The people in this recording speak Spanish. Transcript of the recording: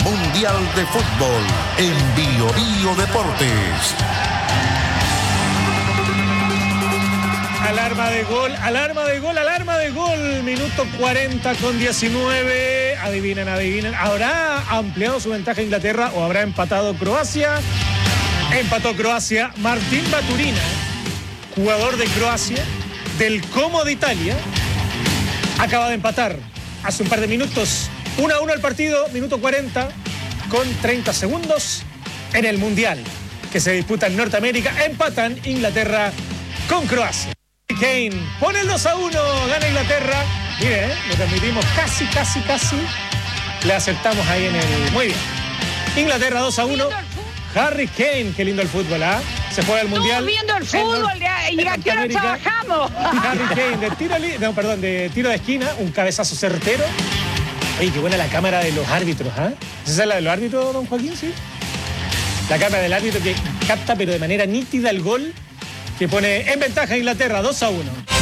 Mundial de Fútbol en Bio Bio Deportes. Alarma de gol, alarma de gol, alarma de gol. Minuto 40 con 19. Adivinen. ¿Habrá ampliado su ventaja Inglaterra o habrá empatado Croacia? Empató Croacia. Martín Baturina, jugador de Croacia, del Como de Italia, acaba de empatar hace un par de minutos. 1-1 el partido, minuto 40 con 30 segundos en el Mundial que se disputa en Norteamérica. Empatan Inglaterra con Croacia. Kane pone el 2-1, gana Inglaterra. Mire, lo transmitimos casi. Le acertamos ahí en el... Muy bien. Inglaterra 2-1. Harry Kane, qué lindo el fútbol, ¿ah? Se juega el Mundial. Estamos viendo el fútbol y a qué hora trabajamos. Harry Kane de tiro de esquina, un cabezazo certero. Oye, qué buena la cámara de los árbitros, ¿ah? ¿Esa es la de los árbitros, don Joaquín? Sí. La cámara del árbitro que capta, pero de manera nítida, el gol que pone en ventaja a Inglaterra 2-1.